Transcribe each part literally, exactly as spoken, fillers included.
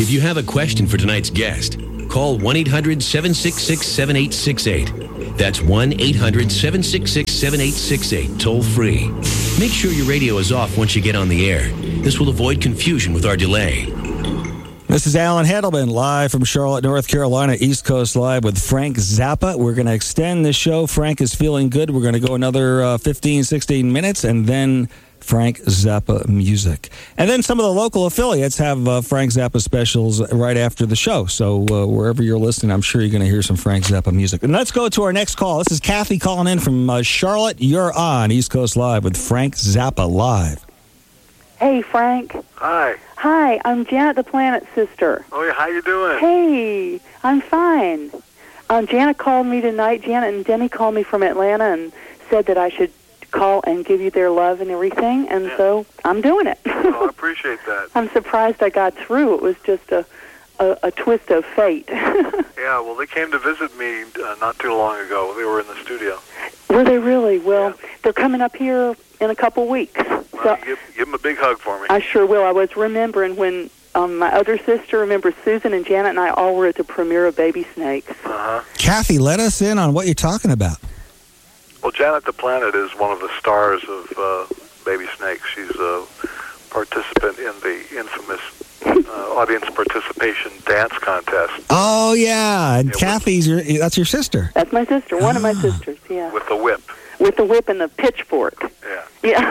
If you have a question for tonight's guest, call one eight hundred seven six six seven eight six eight. That's one eight hundred seven six six seven eight six eight, toll free. Make sure your radio is off once you get on the air. This will avoid confusion with our delay. This is Alan Hedelman, live from Charlotte, North Carolina, East Coast Live with Frank Zappa. We're going to extend the show. Frank is feeling good. We're going to go another uh, fifteen, sixteen minutes, and then Frank Zappa music. And then some of the local affiliates have uh, Frank Zappa specials right after the show. So uh, wherever you're listening, I'm sure you're going to hear some Frank Zappa music. And let's go to our next call. This is Kathy calling in from uh, Charlotte. You're on East Coast Live with Frank Zappa live. Hey, Frank. Hi. Hi, I'm Janet the Planet's sister. Oh, yeah, how you doing? Hey, I'm fine. Um, Janet called me tonight. Janet and Denny called me from Atlanta and said that I should call and give you their love and everything, and yeah. so I'm doing it. Oh, I appreciate that. I'm surprised I got through. It was just a, a, a twist of fate. Yeah, well, they came to visit me uh, not too long ago. They were in the studio. Were they really? Well, yeah. They're coming up here in a couple weeks. Well, So give, give them a big hug for me. I sure will. I was remembering when um, my other sister, remember Susan and Janet and I all were at the premiere of Baby Snakes. Uh-huh. Kathy, let us in on what you're talking about. Well, Janet the Planet is one of the stars of uh, Baby Snakes. She's a participant in the infamous uh, audience participation dance contest. Oh, yeah. And Yeah, Kathy's, your, that's your sister. That's my sister, one Ah. of my sisters, yeah. With the whip. With the whip and the pitchfork. Yeah. Yeah.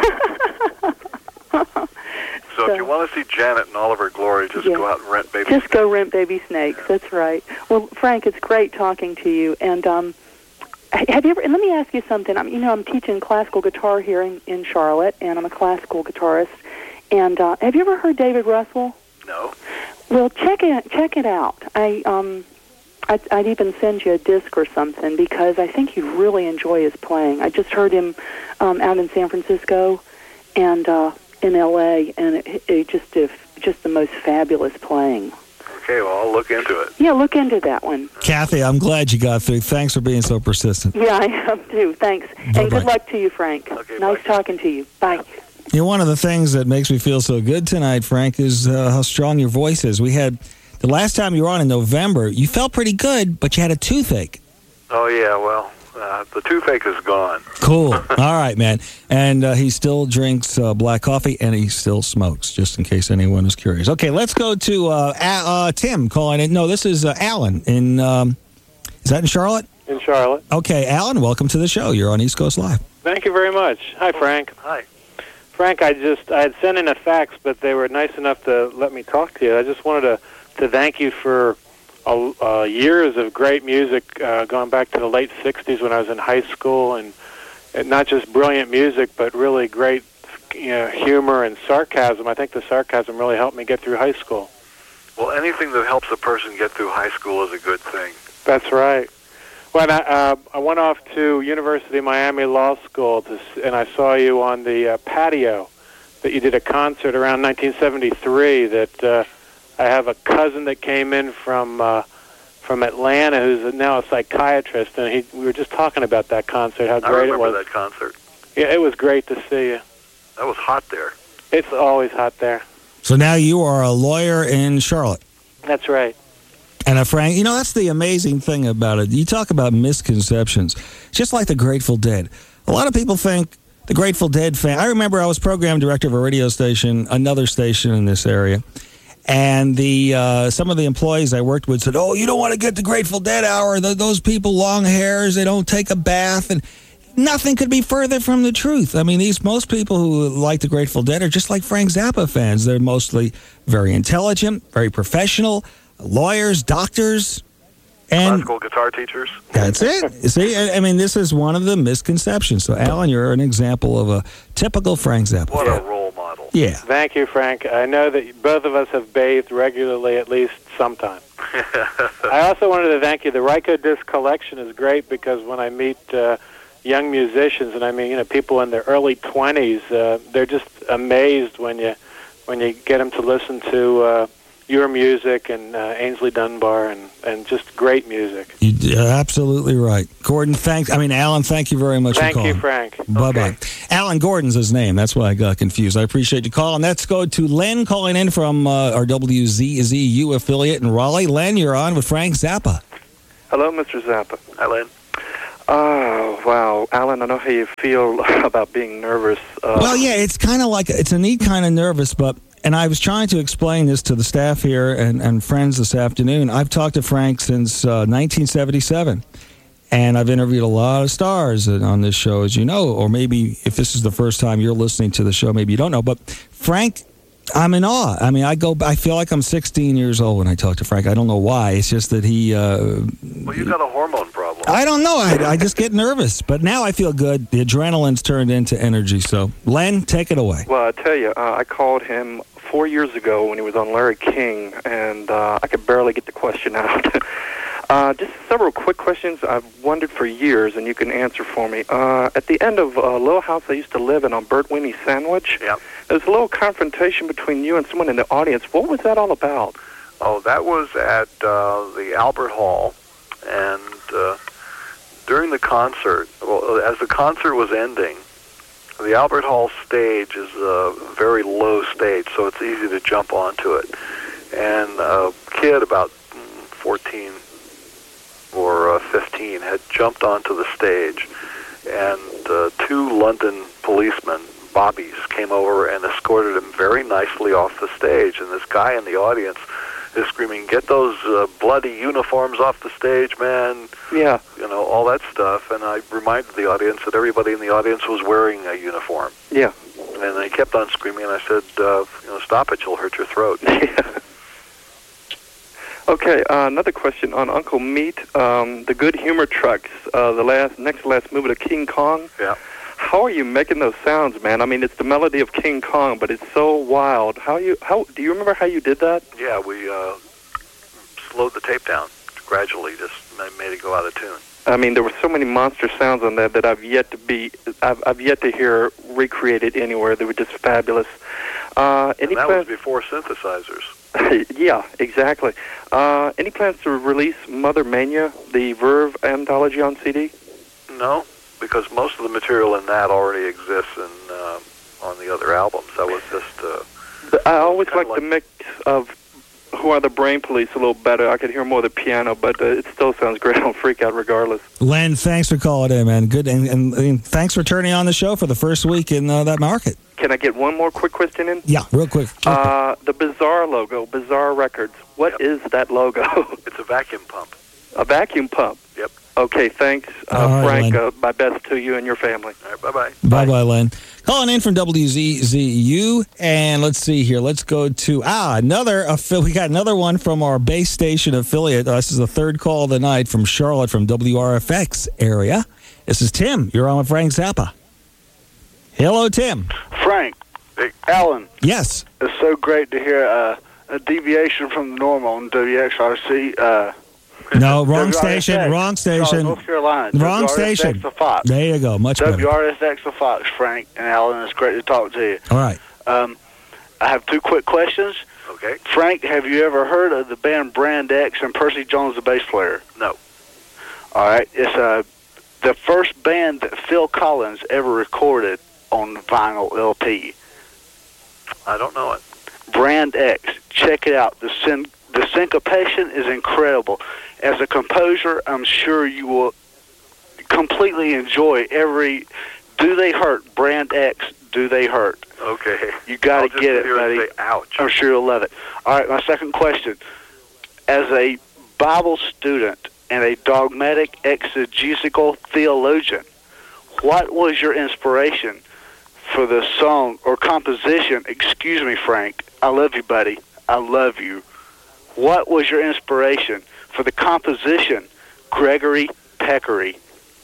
So, if you want to see Janet in all of her glory, just Yeah. go out and rent Baby Just Snakes. go rent Baby Snakes. That's right. Well, Frank, it's great talking to you. And um, have you ever? And let me ask you something. I'm, you know, I'm teaching classical guitar here in, in Charlotte, and I'm a classical guitarist. And uh, have you ever heard David Russell? No. Well, check it check it out. I um, I'd, I'd even send you a disc or something because I think you'd really enjoy his playing. I just heard him um, out in San Francisco and uh, in L A, and it, it just if just the most fabulous playing. Okay, well, I'll look into it. Yeah, look into that one. Kathy, I'm glad you got through. Thanks for being so persistent. Yeah, I am too. Thanks. Bye-bye. And good luck to you, Frank. Okay, nice bye. talking to you. Bye. You know, one of the things that makes me feel so good tonight, Frank, is uh, how strong your voice is. We had, the last time you were on in November, you felt pretty good, but you had a toothache. Oh, yeah, well, uh, the toothache is gone. Cool. All right, man. And uh, he still drinks uh, black coffee, and he still smokes, just in case anyone is curious. Okay, let's go to uh, A- uh, Tim calling in. No, this is uh, Alan. In, um, is that in Charlotte? In Charlotte. Okay, Alan, welcome to the show. You're on East Coast Live. Thank you very much. Hi, Frank. Hi. Frank, I just I had sent in a fax, but they were nice enough to let me talk to you. I just wanted to, to thank you for uh, uh, years of great music, uh, going back to the late sixties when I was in high school, and, and not just brilliant music, but really great you know, humor and sarcasm. I think the sarcasm really helped me get through high school. Well, anything that helps a person get through high school is a good thing. That's right. When I, uh, I went off to University of Miami Law School, to, and I saw you on the uh, patio, that you did a concert around nineteen seventy-three, that uh, I have a cousin that came in from uh, from Atlanta who's now a psychiatrist, and he, we were just talking about that concert, how I great it remember was. that concert. Yeah, it was great to see you. That was hot there. It's always hot there. So now you are a lawyer in Charlotte. That's right. And uh, Frank, you know, that's the amazing thing about it. You talk about misconceptions, just like the Grateful Dead. A lot of people think the Grateful Dead fan. I remember I was program director of a radio station, another station in this area, and the uh, some of the employees I worked with said, "Oh, you don't want to get the Grateful Dead hour. Th- those people, long hairs, they don't take a bath." And nothing could be further from the truth. I mean, these most people who like the Grateful Dead are just like Frank Zappa fans. They're mostly very intelligent, very professional. Lawyers, doctors, and classical guitar teachers. That's it. You see, I, I mean, this is one of the misconceptions. So, Alan, you're an example of a typical Frank Zappa. What fan. a role model. Yeah. Thank you, Frank. I know that both of us have bathed regularly at least sometime. I also wanted to thank you. The Ryko Disc collection is great because when I meet uh, young musicians, and I mean, you know, people in their early twenties, uh, they're just amazed when you when you get them to listen to uh, your music and uh, Ainsley Dunbar and, and just great music. You're absolutely right. Gordon, thank I mean, Alan, thank you very much Thank for calling. you, Frank. Bye-bye. Okay. Alan Gordon's his name. That's why I got confused. I appreciate you calling. Let's go to Len calling in from uh, our W Z Z U affiliate in Raleigh. Len, you're on with Frank Zappa. Hello, Mister Zappa. Hi, Len. Oh, wow. Alan, I know how you feel about being nervous. Uh, Well, yeah, it's kind of like, it's a neat kind of nervous, but, and I was trying to explain this to the staff here and, and friends this afternoon. I've talked to Frank since uh, nineteen seventy-seven, and I've interviewed a lot of stars on this show, as you know, or maybe if this is the first time you're listening to the show, maybe you don't know, but Frank, I'm in awe. I mean, I go, I feel like I'm sixteen years old when I talk to Frank. I don't know why. It's just that he... Uh, Well, you got a hormone problem. I don't know. I, I just get nervous. But now I feel good. The adrenaline's turned into energy. So, Len, take it away. Well, I tell you, uh, I called him four years ago when he was on Larry King, and uh, I could barely get the question out. uh, just several quick questions I've wondered for years, and you can answer for me. Uh, at the end of a little house I used to live in on Burt Winnie Sandwich, Yep. there was a little confrontation between you and someone in the audience. What was that all about? Oh, that was at uh, the Albert Hall, and uh, during the concert, well, as the concert was ending, the Albert Hall stage is a very low stage, so it's easy to jump onto it. And a kid about fourteen or uh, fifteen had jumped onto the stage, and uh, two London policemen, bobbies, came over and escorted him very nicely off the stage. And this guy in the audience is screaming, "Get those uh, bloody uniforms off the stage, man!" Yeah. You know, all that stuff. And I reminded the audience that everybody in the audience was wearing a uniform. Yeah. And they kept on screaming, and I said, uh, you know, "Stop it, you'll hurt your throat." Yeah. Okay, uh, another question on Uncle Meat, um, the Good Humor Trucks, uh, the last next to last movie, to King Kong. Yeah. How are you making those sounds, man? I mean, it's the melody of King Kong, but it's so wild. How you? How do you remember how you did that? Yeah, we uh, slowed the tape down gradually, just made it go out of tune. I mean, there were so many monster sounds on that that I've yet to be, I've, I've yet to hear recreated anywhere. They were just fabulous. Uh, any And that plans? was before synthesizers. Yeah, exactly. Uh, any plans to release Mother Mania, the Verve anthology, on C D? No, because most of the material in that already exists in, uh, on the other albums. That was just... Uh, I always Kinda like, like- the mix of Who Are the Brain Police a little better. I could hear more of the piano, but uh, it still sounds great on Freak Out regardless. Len, thanks for calling in, man. Good, and, and, and thanks for turning on the show for the first week in uh, that market. Can I get one more quick question in? Yeah, real quick. Uh, the Bizarre logo, Bizarre Records. What Yep. is that logo? it's a vacuum pump. A vacuum pump. Yep. Okay, thanks, uh, All right, Frank. Len. Uh, my best to you and your family. All right, bye-bye. Bye-bye, Len. Calling in from W Z Z U, and let's see here. Let's go to, ah, another, affi- we got another one from our base station affiliate. Uh, this is the third call of the night from Charlotte, from W R F X area. This is Tim. You're on with Frank Zappa. Hello, Tim. Frank, Hey. Alan, Yes. it's so great to hear uh, a deviation from the normal on W X R C. Uh, No, wrong W R S X, station, wrong Charlotte, station. North Carolina. Wrong W R S X station. of Fox. There you go. Much better. W R S X of Fox, Frank and Alan. It's great to talk to you. All right. Um, I have two quick questions. Okay. Frank, have you ever heard of the band Brand X and Percy Jones, the bass player? No. All right. It's uh, the first band that Phil Collins ever recorded on vinyl L P. I don't know it. Brand X. Check it out. The syn- the syncopation is incredible. As a composer, I'm sure you will completely enjoy every Do They Hurt? Brand X, Do They Hurt? Okay. You got I'll to just get it, hear buddy. Say, ouch. I'm sure you'll love it. All right, my second question. As a Bible student and a dogmatic exegetical theologian, what was your inspiration for the song or composition? Excuse me, Frank. I love you, buddy. I love you. What was your inspiration for the composition, Gregory Peccary?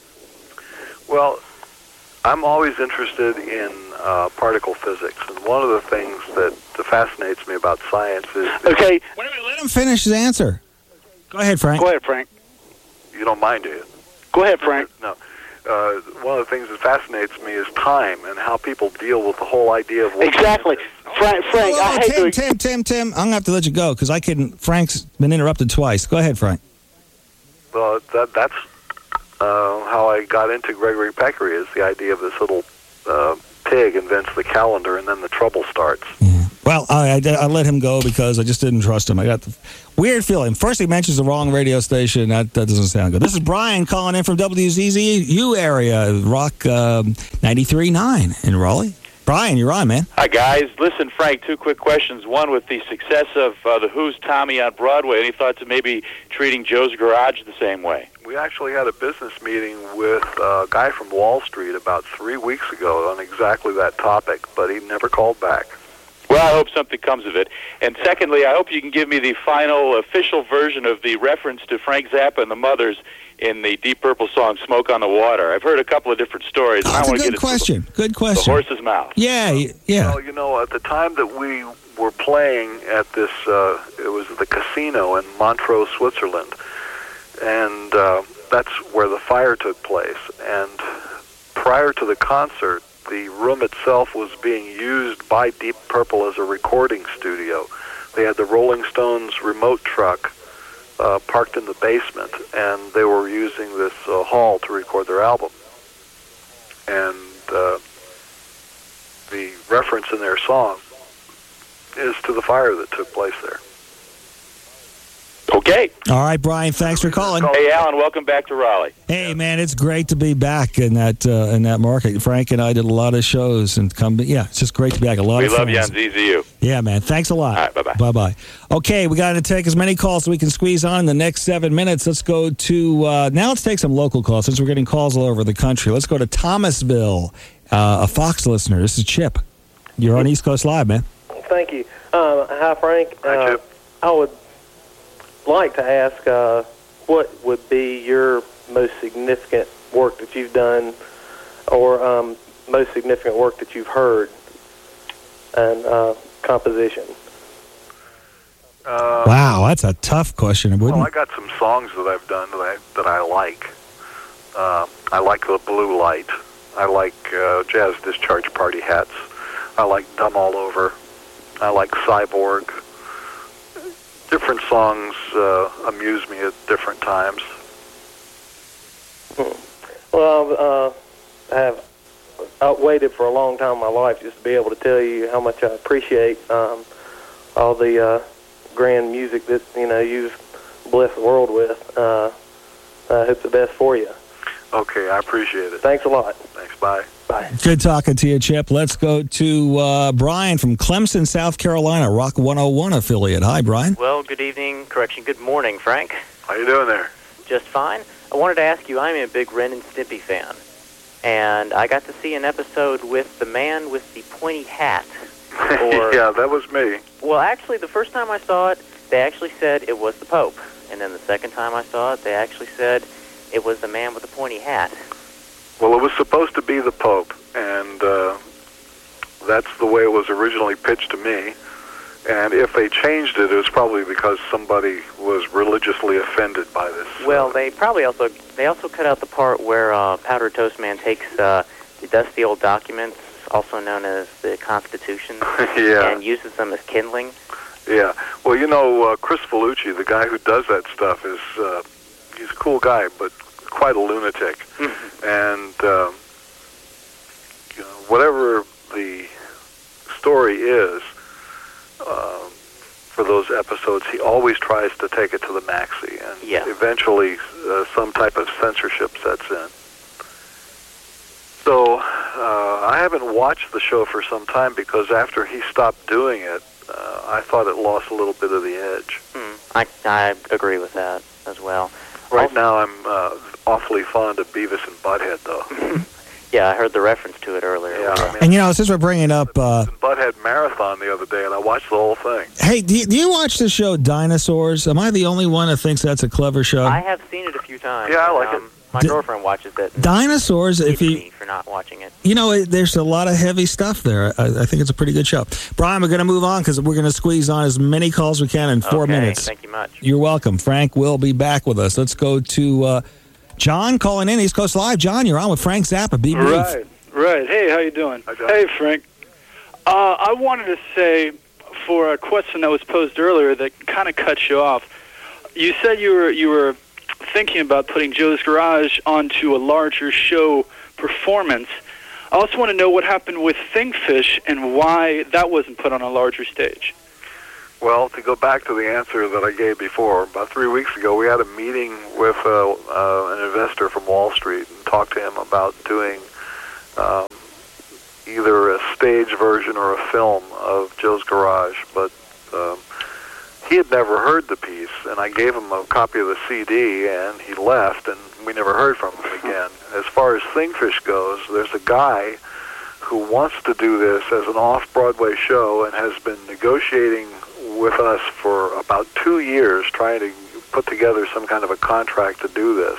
Well, I'm always interested in uh, particle physics, and one of the things that fascinates me about science is that Okay, Wait a minute. Let him finish his answer. Go ahead, Frank. go ahead, Frank. you don't mind, do you? Go ahead, Frank. No. Uh, one of the things that fascinates me is time and how people deal with the whole idea of what Exactly. time is. Frank, Frank, Oh, I hate Tim, to... Tim, Tim, Tim, I'm going to have to let you go because I couldn't. Frank's been interrupted twice. Go ahead, Frank. Well, that that's uh, how I got into Gregory Peccary, is the idea of this little uh, pig invents the calendar and then the trouble starts. Yeah. Well, I, I, I let him go because I just didn't trust him. I got the weird feeling. First, he mentions the wrong radio station. That, that doesn't sound good. This is Brian calling in from W Z Z U area, Rock um, ninety-three point nine in Raleigh. Brian, you're on, man. Hi, guys. Listen, Frank, two quick questions. One, with the success of uh, The Who's Tommy on Broadway, any thoughts of maybe treating Joe's Garage the same way? We actually had a business meeting with a guy from Wall Street about three weeks ago on exactly that topic, but he never called back. Well, I hope something comes of it. And secondly, I hope you can give me the final official version of the reference to Frank Zappa and the Mothers in the Deep Purple song "Smoke on the Water." I've heard a couple of different stories. Oh, and that's I a want to good get question. The, good question. The horse's mouth. Yeah, yeah. Well, you know, at the time that we were playing at this, uh, it was the casino in Montreux, Switzerland, and uh, that's where the fire took place. And prior to the concert, the room itself was being used by Deep Purple as a recording studio. They had the Rolling Stones remote truck uh, parked in the basement, and they were using this uh, hall to record their album. And uh, the reference in their song is to the fire that took place there. Okay. All right, Brian, thanks for calling. Hey, Alan, welcome back to Raleigh. Hey, man, it's great to be back in that uh, in that market. Frank and I did a lot of shows and come. Yeah, it's just great to be back. A lot We of love friends. you on Z Z U. Yeah, man. Thanks a lot. All right, bye-bye. Bye-bye. Okay, we got to take as many calls as we can squeeze on in the next seven minutes. Let's go to, uh, now let's take some local calls since we're getting calls all over the country. Let's go to Thomasville, uh, a Fox listener. This is Chip. You're on East Coast Live, man. Thank you. Uh, hi, Frank. Hi, uh, Chip. I would like to ask uh, what would be your most significant work that you've done or um, most significant work that you've heard and uh, composition? Uh, Wow, that's a tough question. Wouldn't Well, I got some songs that I've done that I, that I like. Uh, I like The Blue Light. I like uh, Jazz Discharge Party Hats. I like Dumb All Over. I like Cyborg. Different songs uh, amuse me at different times. Hmm. Well, uh, I have I waited for a long time in my life just to be able to tell you how much I appreciate um, all the uh, grand music that you know you've blessed the world with. Uh, I hope the best for you. Okay, I appreciate it. Thanks a lot. Thanks, bye. Bye. Good talking to you, Chip. Let's go to uh, Brian from Clemson, South Carolina, Rock one oh one affiliate. Hi, Brian. Well, good evening. Correction, good morning, Frank. How you doing there? Just fine. I wanted to ask you, I'm a big Ren and Stimpy fan, and I got to see an episode with the man with the pointy hat. Or, yeah, that was me. Well, actually, the first time I saw it, they actually said it was the Pope. And then the second time I saw it, they actually said it was the man with the pointy hat. Well, it was supposed to be the Pope, and uh, that's the way it was originally pitched to me. And if they changed it, it was probably because somebody was religiously offended by this. Well, they probably also they also cut out the part where uh, Powdered Toast Man takes uh, the dusty old documents, also known as the Constitution, yeah. and uses them as kindling. Yeah. Well, you know, uh, Chris Felucci, the guy who does that stuff, is uh, he's a cool guy, but quite a lunatic. And um, you know, whatever the story is uh, for those episodes, he always tries to take it to the maxi, and yeah. eventually uh, some type of censorship sets in. So uh, I haven't watched the show for some time because after he stopped doing it, uh, I thought it lost a little bit of the edge. Hmm. I, I agree with that as well. Right also, now I'm uh, awfully fond of Beavis and Butthead, though. Yeah, I heard the reference to it earlier. Yeah, I mean, And, you know, since we're bringing up... Uh, Beavis and Butthead Marathon the other day, and I watched the whole thing. hey, do you, do you watch the show Dinosaurs? Am I the only one that thinks that's a clever show? I have seen it a few times. Yeah, I like um, it. My D- girlfriend watches it. Dinosaurs, if you... me for not watching it. You know, it, there's a lot of heavy stuff there. I, I think it's a pretty good show. Brian, we're going to move on because we're going to squeeze on as many calls we can in four Okay, minutes. Thank you much. You're welcome. Frank will be back with us. Let's go to uh, John calling in East Coast Live. John, you're on with Frank Zappa. Be brief. Right, right. Hey, how you doing? Hi, John. Hey, Frank. Uh, I wanted to say, for a question that was posed earlier that kind of cut you off, you said you were you were thinking about putting Joe's Garage onto a larger show performance. I also want to know what happened with Thingfish and why that wasn't put on a larger stage. Well, to go back to the answer that I gave before, about three weeks ago, we had a meeting with uh, uh, an investor from Wall Street and talked to him about doing um, either a stage version or a film of Joe's Garage, but um, he had never heard the piece, and I gave him a copy of the C D, and he left, and we never heard from him again. As far as Thingfish goes, there's a guy who wants to do this as an off-Broadway show and has been negotiating with us for about two years trying to put together some kind of a contract to do this.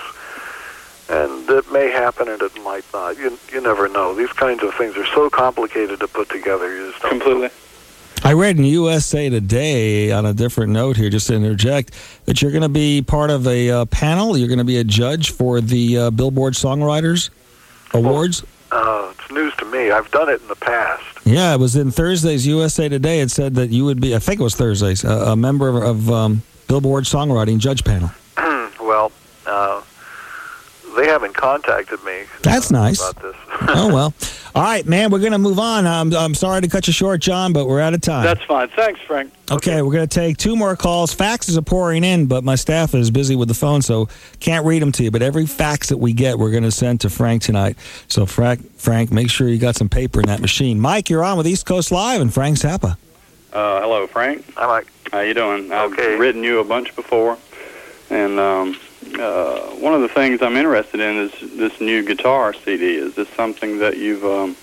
And it may happen and it might not. You you never know. These kinds of things are so complicated to put together. You just don't Completely. know. I read in U S A Today, on a different note here, just to interject, that you're going to be part of a uh, panel. You're going to be a judge for the uh, Billboard Songwriters Awards. Well, uh, it's news to me. I've done it in the past. Yeah, it was in Thursday's U S A Today. It said that you would be, I think it was Thursday's, a, a member of, of um, Billboard Songwriting Judge Panel. Well, uh, they haven't contacted me. That's uh, nice. About this. Oh, well. All right, man, we're going to move on. I'm, I'm sorry to cut you short, John, but we're out of time. That's fine. Thanks, Frank. Okay, we're going to take two more calls. Faxes are pouring in, but my staff is busy with the phone, so can't read them to you. But every fax that we get, we're going to send to Frank tonight. So, Frank, Frank, make sure you got some paper in that machine. Mike, you're on with East Coast Live and Frank Zappa. Uh, hello, Frank. Hi, Mike. How you doing? Okay. I've written you a bunch before, and um, uh, one of the things I'm interested in is this new guitar C D. Is this something that you've um,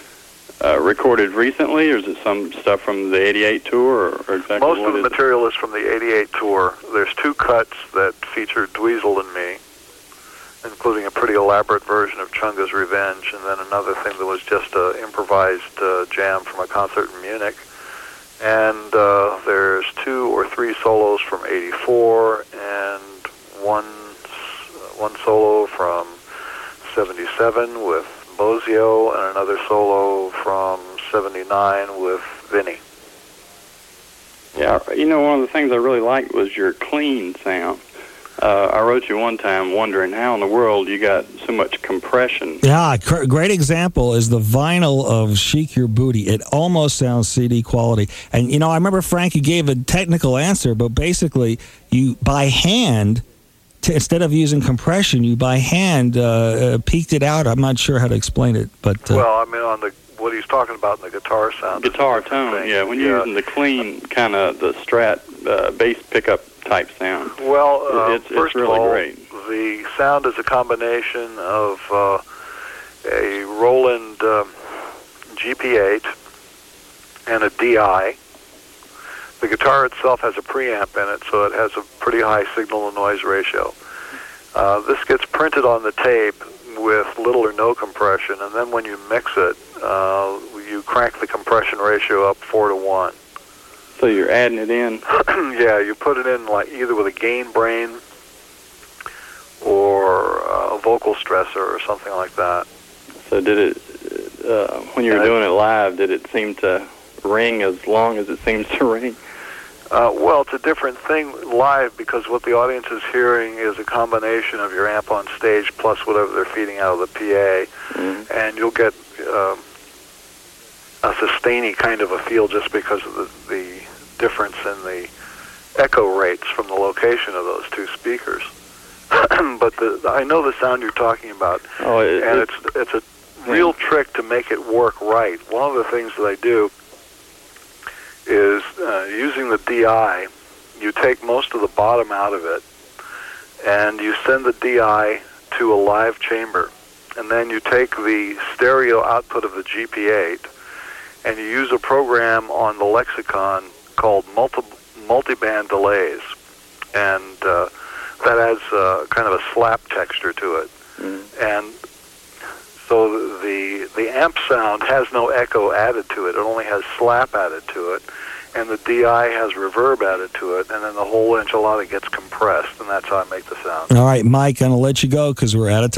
uh, recorded recently, or is it some stuff from the eighty-eight tour, or, or exactly Most what of the is it? material is from the eighty-eight tour. There's two cuts that feature Dweezil and me, including a pretty elaborate version of Chunga's Revenge, and then another thing that was just an improvised uh, jam from a concert in Munich. And uh, there's two or three solos from eighty-four, and one one solo from seventy-seven with Bozio, and another solo from seventy-nine with Vinny. Yeah, you know, one of the things I really liked was your clean sound. Uh, I wrote you one time wondering how in the world you got so much compression. Yeah, a great example is the vinyl of Chic Your Booty. It almost sounds C D quality. And, you know, I remember, Frank, you gave a technical answer, but basically you, by hand, t- instead of using compression, you by hand uh, uh, peaked it out. I'm not sure how to explain it, but... Uh, Well, I mean, on the what he's talking about in the guitar sound. Guitar tone, thing. yeah. When you're Yeah. using the clean kind of the Strat uh, bass pickup type sound. Well, uh, it's, it's first really of all, great. the sound is a combination of uh, a Roland um, G P eight and a D I. The guitar itself has a preamp in it, so it has a pretty high signal-to-noise ratio. Uh, this gets printed on the tape with little or no compression, and then when you mix it, uh, you crank the compression ratio up four to one. So you're adding it in? Yeah, you put it in like either with a gain brain or uh, a vocal stressor or something like that. So did it, uh, when you were doing it live, did it seem to ring as long as it seems to ring? Uh, well, it's a different thing live because what the audience is hearing is a combination of your amp on stage plus whatever they're feeding out of the P A, Mm-hmm. and you'll get um, a sustainy kind of a feel just because of the, the difference in the echo rates from the location of those two speakers. But the, I know the sound you're talking about, oh, it, and it, it's it's a real yeah. trick to make it work right. One of the things that I do is uh, using the D I, you take most of the bottom out of it, and you send the D I to a live chamber, and then you take the stereo output of the G P eight, and you use a program on the Lexicon called multi multiband delays, and uh, that adds uh, kind of a slap texture to it. Mm. And so the the amp sound has no echo added to it. It only has slap added to it. And the D I has reverb added to it. And then the whole enchilada gets compressed. And that's how I make the sound. All right, Mike, I'm going to let you go because we're out of time.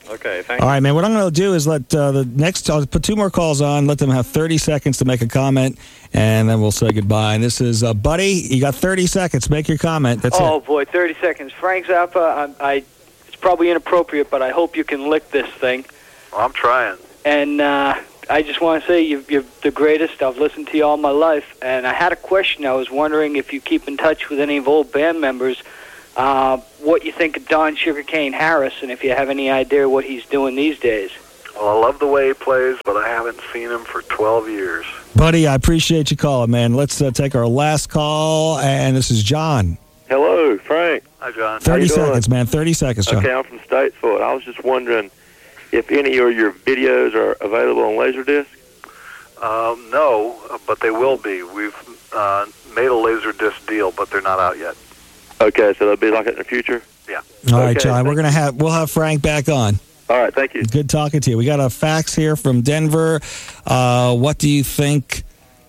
Okay, thank All you. right, man. What I'm going to do is let uh, the next, I'll put two more calls on, let them have thirty seconds to make a comment, and then we'll say goodbye. And this is, uh, Buddy, you got thirty seconds. Make your comment. That's oh, it. boy, thirty seconds. Frank Zappa, I, I, it's probably inappropriate, but I hope you can lick this thing. Well, I'm trying. And uh, I just want to say you're, you're the greatest. I've listened to you all my life. And I had a question. I was wondering if you keep in touch with any of old band members, uh, what you think of Don Sugarcane Harris, and if you have any idea what he's doing these days. Well, I love the way he plays, but I haven't seen him for twelve years. Buddy, I appreciate you calling, man. Let's uh, take our last call, and this is John. Hello, Frank. Hi, John. thirty How you doing? seconds, man. thirty seconds, John. Okay, I'm from Statesville. I was just wondering if any of your videos are available on Laserdisc. Um, no, but they will be. We've uh, made a Laserdisc deal, but they're not out yet. Okay, so they'll be like it in the future? Yeah. All right, Okay, John. We're thank gonna have we'll have Frank back on. All right, thank you. Good talking to you. We got a fax here from Denver. Uh, what do you think?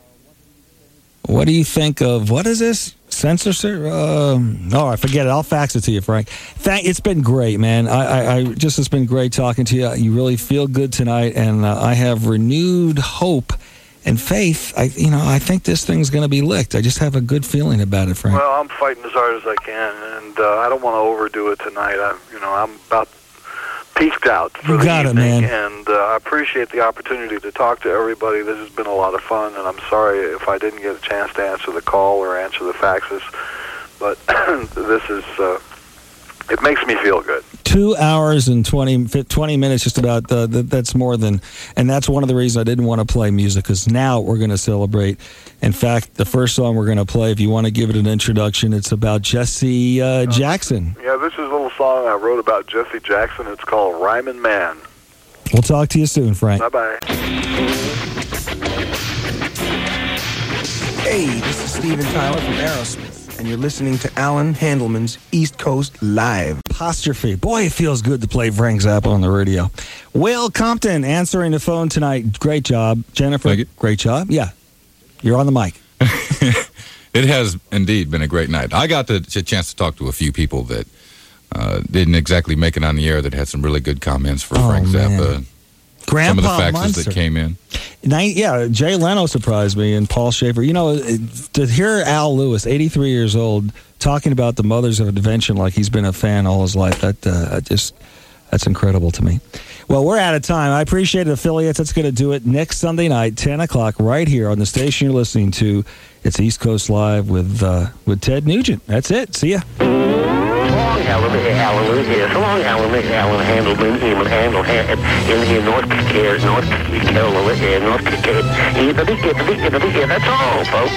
What do you think of what is this? Censorship? Um, oh, I forget it. I'll fax it to you, Frank. Thank. It's been great, man. I, I, I just it's been great talking to you. You really feel good tonight, and uh, I have renewed hope and faith. I, you know, I think this thing's going to be licked. I just have a good feeling about it, Frank. Well, I'm fighting as hard as I can, and uh, I don't want to overdo it tonight. I, you know, I'm about peaked out for You the got it, evening, man. and uh, I appreciate the opportunity to talk to everybody. This has been a lot of fun, and I'm sorry if I didn't get a chance to answer the call or answer the faxes, but this is, uh, it makes me feel good. Two hours and twenty, twenty minutes, just about. Uh, that, that's more than, and that's one of the reasons I didn't want to play music, because now we're going to celebrate. In fact, the first song we're going to play, if you want to give it an introduction, it's about Jesse uh, Jackson. Yeah, this is a little song I wrote about Jesse Jackson. It's called Rhymin' Man. We'll talk to you soon, Frank. Bye-bye. Hey, this is Steven Tyler from Aerosmith, and you're listening to Alan Handelman's East Coast Live. Apostrophe. Boy, it feels good to play Frank Zappa on the radio. Will Compton answering the phone tonight. Great job. Jennifer, great job. Yeah, you're on the mic. It has indeed been a great night. I got the ch- chance to talk to a few people that uh, didn't exactly make it on the air that had some really good comments for Oh, Frank man. Zappa. Grandpa some of the faxes Monster. that came in. Night, yeah, Jay Leno surprised me, and Paul Schaefer. You know, it- to hear Al Lewis, eighty-three years old, talking about the Mothers of Invention like he's been a fan all his life, that uh, just that's incredible to me. Well, we're out of time. I appreciate it, affiliates. That's going to do it next Sunday night, ten o'clock, right here on the station you're listening to. It's East Coast Live with uh, with Ted Nugent. That's it. See ya. Hallelujah, hallelujah. So long, hallelujah, Alan Handelman, human handle, in here, North Carolina, North Carolina, North Carolina. That's all, folks.